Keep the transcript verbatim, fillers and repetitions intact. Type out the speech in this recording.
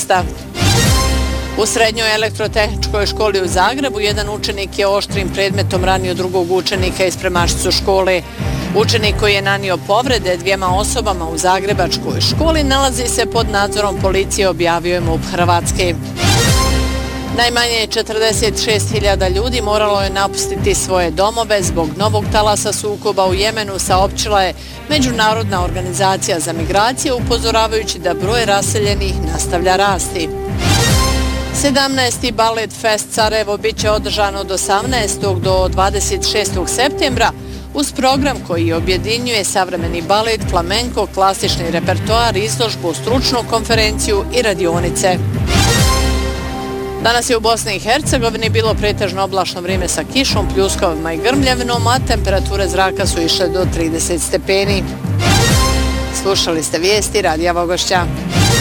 mjesta. U srednjoj elektrotehničkoj školi u Zagrebu jedan učenik je oštrim predmetom ranio drugog učenika i spremačicu škole. Učenik koji je nanio povrede dvijema osobama u zagrebačkoj školi nalazi se pod nadzorom policije, objavio je MUP Hrvatske. Najmanje četrdeset šest hiljada ljudi moralo je napustiti svoje domove zbog novog talasa sukoba u Jemenu, saopćila je Međunarodna organizacija za migracije, upozoravajući da broj raseljenih nastavlja rasti. sedamnaesti Balet Fest Sarajevo bit će održan od osamnaestog do dvadeset šestog septembra uz program koji objedinjuje savremeni balet, flamenko, klasični repertoar, izložbu, stručnu konferenciju i radionice. Danas je u Bosni i Hercegovini bilo pretežno oblačno vrijeme sa kišom, pljuskovima i grmljavinom, a temperature zraka su išle do trideset stepeni. Slušali ste vijesti Radija Vogošća.